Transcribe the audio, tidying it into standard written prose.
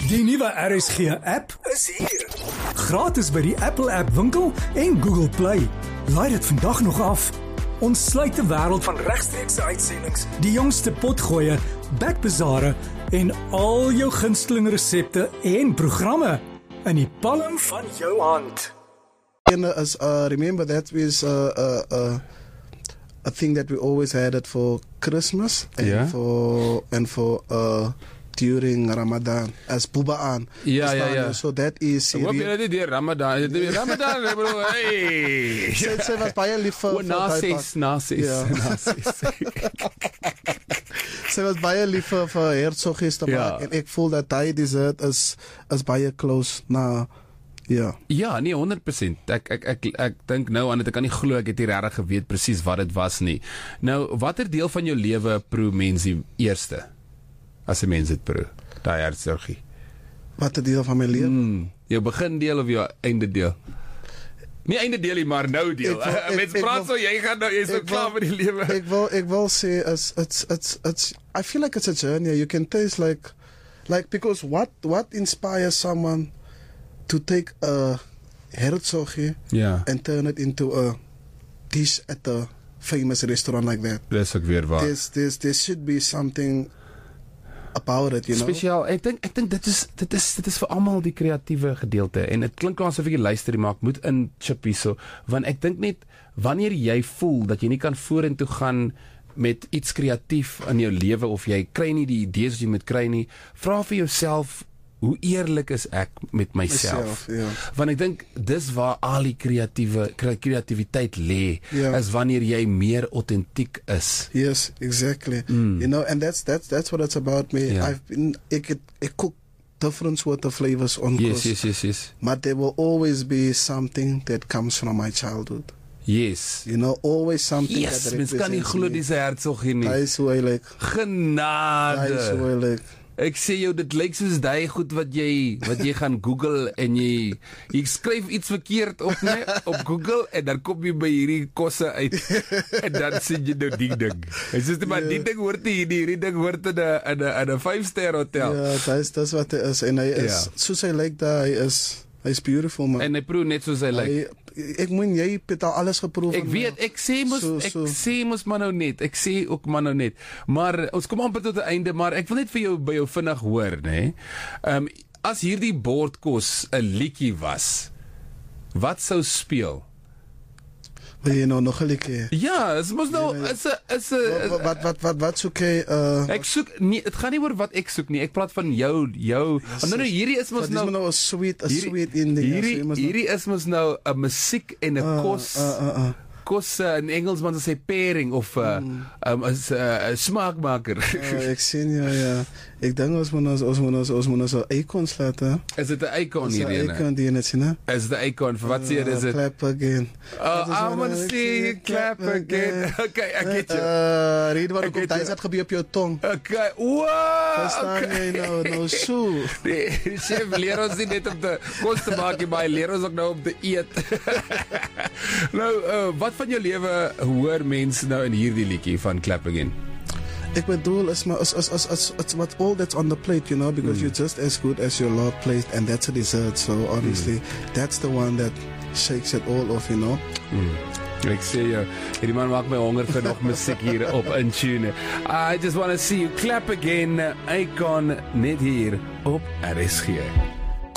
Die nuwe RSG app is hier. Gratis by die Apple App Winkel en Google Play. Laai dit vandag nog af. Ons sluit die wêreld van regstreekse uitsendings, die jongste potgoeie, backbazare en al jou gunsteling resepte en programme in die palm van jou hand. Remember that was a thing that we always had it for Christmas and for during Ramadan as Buba'an. Ja. So that is Wat jy dit deur Ramadan? Ramadan, bro. Hey. Sy was baie lief vir Nasis. Sy was baie lief vir Hertzogies te maak en ek voel dat hy dessert is baie close na Ja, nee, 100%. Ek dink nou aan dit, ek kan nie glo ek het nie regtig geweet presies wat dit was nie. Nou, watter deel van jou lewe proe mens die eerste? As 'n mens dit proe, daai hertzogie. Watter deel van my lewe? Jou begindeel of jou einde deel? Nie einde deel nie, maar nou deel. Mens praat so, jy is so klaar met die lewe. Ek wil sê it's I feel like it's a journey. You can taste like because what inspires someone to take a hertzogie and turn it into a dish at a famous restaurant like that. Dis ook weer waar. There should be something about it, you know. Spesiaal, ek dink dit is vir almal die kreatiewe gedeelte en dit klink asof ek die luisterie maak moet in chip hierso, want ek dink net wanneer jy voel dat jy nie kan vorentoe gaan met iets kreatief in jou lewe of jy kry nie die idees wat jy moet kry nie, vra vir jouself hoe eerlik is ek met myself? Want ek dink dis waar al die kreatiwiteit lê, is wanneer jy meer autentiek is. Yes, exactly. You know, and that's what it's about me. I cook different sort of flavors on course. Yes. But there will always be something that comes from my childhood. Yes. You know, always something that represents me. Mens kan nie glo dis hertzogie nie. Hy is hoe hy lyk. Genade. Hy is hoe hy lyk. Ek sê jou, dit lyk soos daai goed wat jy gaan Google en jy skryf iets verkeerd op Google en dan kom jy by hierdie kosse uit en dan sien jy nou die ding. Hy sê maar die ding hoort nie hierdie ding hoort in 'n 5-ster hotel. Ja, dis wat hy is en hy is soos hy lyk daar, hy is beautiful man. En hy proe net soos hy lyk. Ek moet jy het al alles geproef. Ek weet, ek sê mos maar nou net. Ek sê ook maar nou net. Maar ons kom amper tot die einde, maar ek wil net vir jou by jou vinnig hoor, nê. As hierdie bordkos 'n liedjie was, wat sou speel? Wil jy nou nog 'n liedjie? Ja, is mos nou is 'n wat soek jy? Ek soek nie, dit gaan nie oor wat ek soek nie. Ek praat van jou. Nou hierdie is mos nou 'n sweet ending. Hierdie is mos nou 'n musiek en 'n kos in Engelsman sê pairing of 'n smaakmaker. Ek sien ja. Ek dink ons moet so icons laat, hè. Is dit 'n icon hierdie ene? Icon die net sien, hè? Is dit 'n icon? Vir wat sê is dit? Clap again. I want to see you clap again. Okay, ek get you. Read wat kom daai het gebeur op jou tong. Okay. Wow. Verstaan jy nou so? Die chef leer ons nie net om te kos te maak nie, maar hy leer ons ook nou om te eet. Nou, wat van jou lewe hoor mense nou in hierdie liedjie van Clap Again? Ek bedoel is what all that's on the plate, you know, because you're just as good as your Lord plate, and that's a dessert. So obviously that's the one that shakes it all off, you know. Ek sê jou, hierdie man maak my honger vir nog musiek hier op Intune. I just want to see you clap again, Icon, net hier op RSG.